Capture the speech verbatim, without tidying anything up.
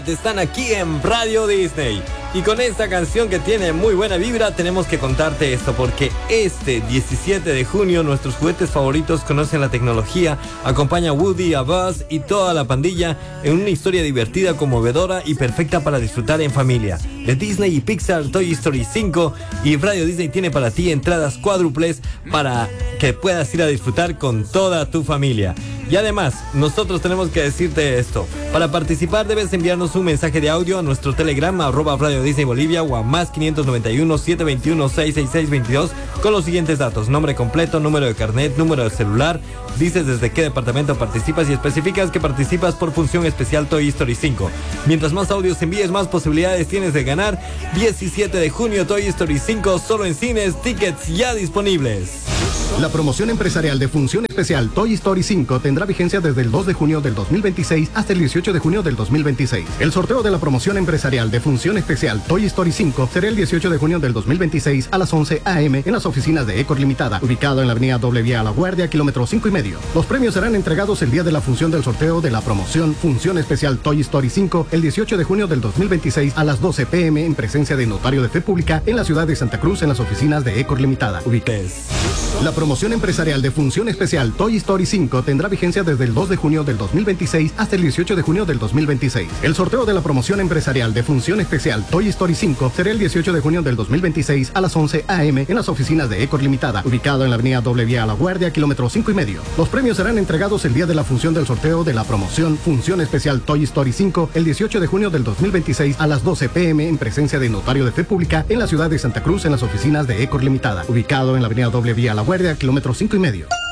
Están aquí en Radio Disney y con esta canción que tiene muy buena vibra tenemos que contarte esto, porque este diecisiete de junio nuestros juguetes favoritos conocen la tecnología. Acompaña a Woody, a Buzz y toda la pandilla en una historia divertida, conmovedora y perfecta para disfrutar en familia. De Disney y Pixar, Toy Story cinco, y Radio Disney tiene para ti entradas cuádruples para que puedas ir a disfrutar con toda tu familia. Y además, nosotros tenemos que decirte esto. Para participar debes enviarnos un mensaje de audio a nuestro Telegram, arroba Radio Disney Bolivia, o a más quinientos noventa y uno, setecientos veintiuno, seiscientos sesenta y seis veintidós con los siguientes datos: nombre completo, número de carnet, número de celular. Dices desde qué departamento participas y especificas que participas por función especial Toy Story cinco. Mientras más audios envíes, más posibilidades tienes de ganar. diecisiete de junio, Toy Story cinco, solo en cines, tickets ya disponibles. La promoción empresarial de función especial Toy Story cinco tendrá vigencia desde el dos de junio del dos mil veintiséis hasta el dieciocho de junio del dos mil veintiséis. El sorteo de la promoción empresarial de función especial Toy Story cinco será el dieciocho de junio del dos mil veintiséis a las once a eme en las oficinas de Ecor Limitada, ubicado en la avenida Doble Vía a La Guardia, kilómetro cinco y medio. Los premios serán entregados el día de la función del sorteo de la promoción función especial Toy Story cinco el dieciocho de junio del dos mil veintiséis a las doce pe eme en presencia de notario de fe pública en la ciudad de Santa Cruz en las oficinas de Ecor Limitada. Ubiques. La promoción empresarial de función especial Toy Story cinco tendrá vigencia desde el dos de junio del dos mil veintiséis hasta el dieciocho de junio del dos mil veintiséis. El sorteo de la promoción empresarial de función especial Toy Story cinco será el dieciocho de junio del dos mil veintiséis a las once a eme en las oficinas de Ecor Limitada, ubicado en la avenida Doble Vía a La Guardia, kilómetro cinco y medio. Los premios serán entregados el día de la función del sorteo de la promoción función especial Toy Story cinco el dieciocho de junio del dos mil veintiséis a las doce pe eme en presencia de notario de fe pública en la ciudad de Santa Cruz en las oficinas de Ecor Limitada, ubicado en la avenida Doble Vía a La Guardia, kilómetro cinco y medio.